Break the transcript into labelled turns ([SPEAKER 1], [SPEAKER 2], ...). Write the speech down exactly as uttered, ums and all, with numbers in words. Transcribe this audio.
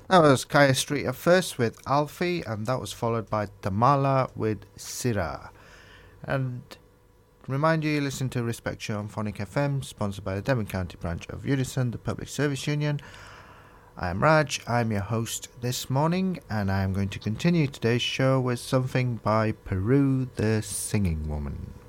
[SPEAKER 1] That was Kaya Street at first with Alfie, and that was followed by Tamala with Sira. And remind you, you listen to Respect Show on Phonic F M, sponsored by the Devon County branch of Unison, the Public Service Union. I am Raj, I'm your host this morning, and I am going to continue today's show with something by Peru the Singing Woman.